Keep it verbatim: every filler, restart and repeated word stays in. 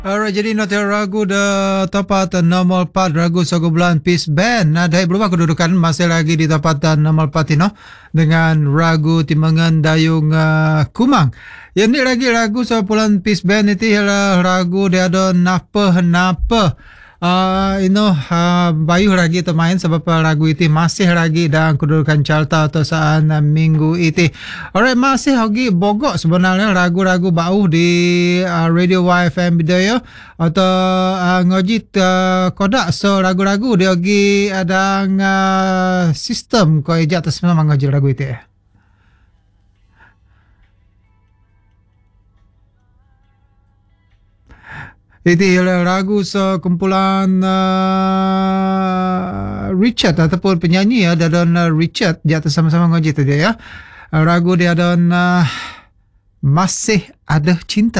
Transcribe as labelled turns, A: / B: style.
A: Alright, jadi noter ragu de tempatan nomor empat ragu sekumpulan Peace Band. Nah, dah berubah kedudukan masih lagi di tempatan nomor empat ini dengan ragu Timbangan Dayung uh, Kumang. Yang ni lagi ragu sekumpulan Peace Band itu ialah ragu dia ada napa napa. Uh, ino uh, bayu lagi termain sebab lagu itu masih lagi dalam kedudukan carta atau saat uh, minggu itu. Alright, masih lagi bogok sebenarnya lagu-lagu bau di uh, Radio Y F M Bidaya atau uh, ngojit uh, kodak so lagu-lagu dia lagi ada uh, sistem ko ejak atas memang ngojit lagu itu ya. Itu ialah lagu sekumpulan uh, Richard ataupun penyanyi ya, dan uh, Richard di atas sama-sama ngaji tadi ya. Uh, lagu dia dan uh, Masih Ada Cinta.